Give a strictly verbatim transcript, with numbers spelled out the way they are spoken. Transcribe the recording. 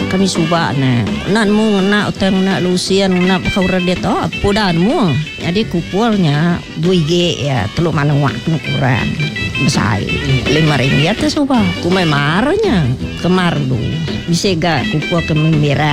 kami suba na nan mo na utang na lusian na kaura dito pudan mo jadi kupulnya dua G ya teluk manawak ukuran besar lima ringgit suba kumai marnya kemar do bisa ga kupul ke merah